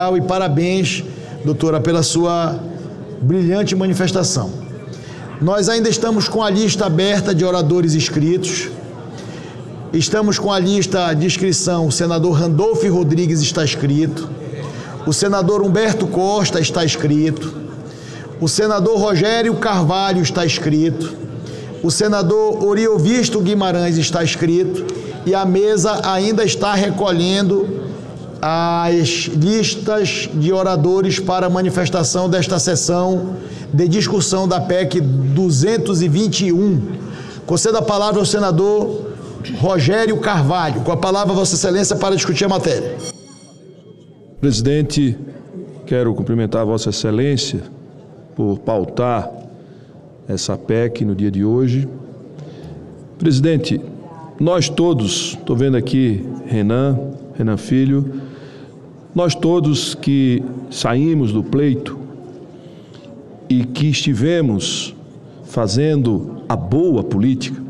E parabéns, doutora, pela sua brilhante manifestação. Nós ainda estamos com a lista aberta de oradores inscritos. Estamos com a lista de inscrição. O senador Randolfo Rodrigues está inscrito. O senador Humberto Costa está inscrito. O senador Rogério Carvalho está inscrito. O senador Oriovisto Guimarães está inscrito. E a mesa ainda está recolhendo as listas de oradores para a manifestação desta sessão de discussão da PEC 221. Concedo a palavra ao senador Rogério Carvalho. Com a palavra, Vossa Excelência, para discutir a matéria. Presidente, quero cumprimentar a Vossa Excelência por pautar essa PEC no dia de hoje. Presidente, nós todos, estou vendo aqui Renan Filho, nós todos que saímos do pleito e que estivemos fazendo a boa política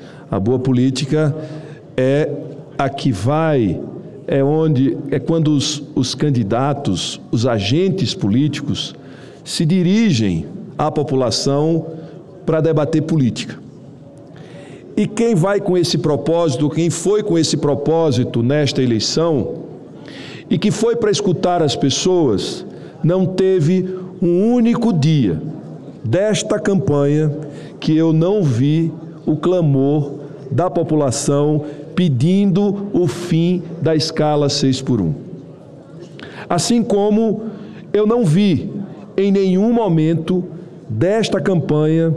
é a que vai, é quando os candidatos, os agentes políticos se dirigem à população para debater política. E quem vai com esse propósito, quem foi com esse propósito nesta eleição e que foi para escutar as pessoas, não teve um único dia desta campanha que eu não vi o clamor da população pedindo o fim da escala 6x1. Assim como eu não vi em nenhum momento desta campanha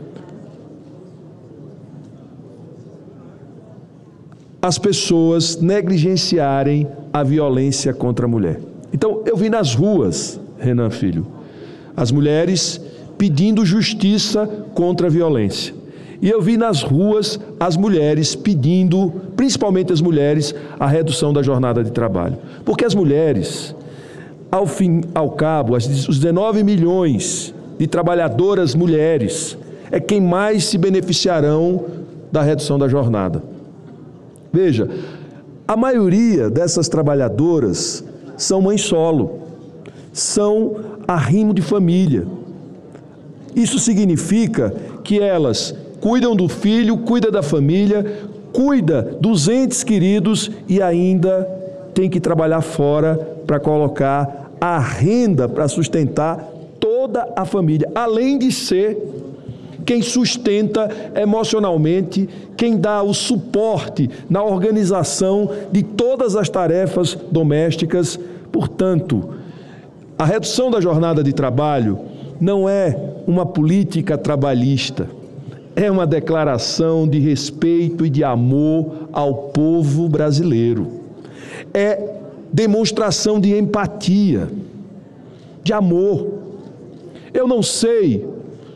as pessoas negligenciarem a violência contra a mulher. Então, eu vi nas ruas, Renan Filho, as mulheres pedindo justiça contra a violência. E eu vi nas ruas as mulheres pedindo, principalmente as mulheres, a redução da jornada de trabalho. Porque as mulheres, ao fim, ao cabo, os 19 milhões de trabalhadoras mulheres é quem mais se beneficiarão da redução da jornada. Veja, a maioria dessas trabalhadoras são mães solo, são arrimo de família. Isso significa que elas cuidam do filho, cuidam da família, cuidam dos entes queridos e ainda tem que trabalhar fora para colocar a renda para sustentar toda a família, além de ser quem sustenta emocionalmente, quem dá o suporte na organização de todas as tarefas domésticas. Portanto, a redução da jornada de trabalho não é uma política trabalhista, é uma declaração de respeito e de amor ao povo brasileiro. É demonstração de empatia, de amor. Eu não sei.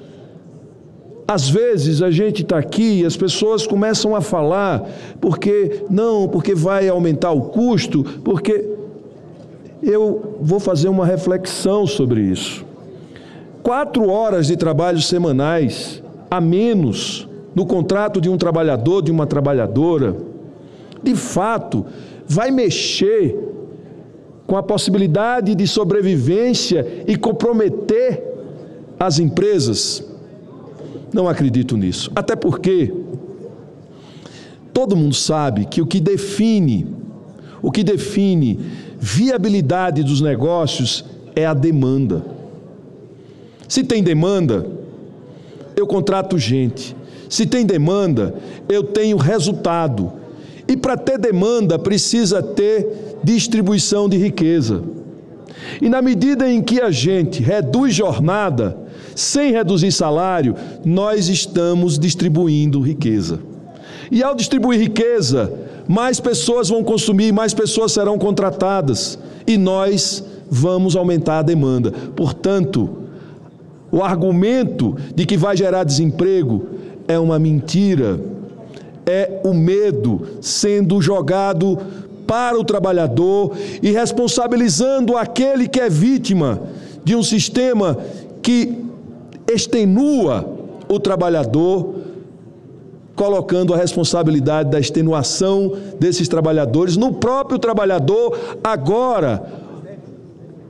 Às vezes a gente está aqui e as pessoas começam a falar porque vai aumentar o custo, porque eu vou fazer uma reflexão sobre isso. 4 horas de trabalho semanais a menos no contrato de um trabalhador, de uma trabalhadora, de fato, vai mexer com a possibilidade de sobrevivência e comprometer as empresas? Não acredito nisso. Até porque todo mundo sabe que o que define viabilidade dos negócios é a demanda. Se tem demanda, eu contrato gente. Se tem demanda, eu tenho resultado. E para ter demanda, precisa ter distribuição de riqueza. E na medida em que a gente reduz jornada, sem reduzir salário, nós estamos distribuindo riqueza. E ao distribuir riqueza, mais pessoas vão consumir, mais pessoas serão contratadas. E nós vamos aumentar a demanda. Portanto, o argumento de que vai gerar desemprego é uma mentira. É o medo sendo jogado para o trabalhador e responsabilizando aquele que é vítima de um sistema que extenua o trabalhador, colocando a responsabilidade da extenuação desses trabalhadores no próprio trabalhador, agora